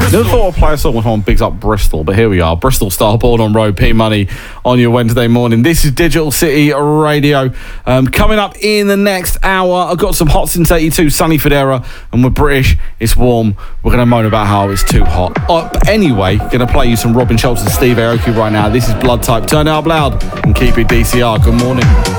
Never thought I'd play a song with someone bigs up Bristol, but here we are. Bristol Starboard on Road, P Money on your Wednesday morning. This is Digital City Radio. Coming up in the next hour, I've got some Hot Since 82, Sunny Federa, and we're British, it's warm. We're going to moan about how it's too hot. But anyway, going to play you some Robin Schulz and Steve Aoki right now. This is Blood Type. Turn it up loud and keep it DCR. Good morning.